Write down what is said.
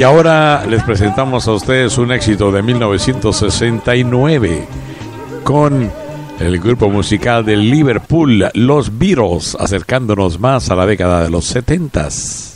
Y ahora les presentamos a ustedes un éxito de 1969 con el grupo musical de Liverpool, los Beatles, acercándonos más a la década de los 70s.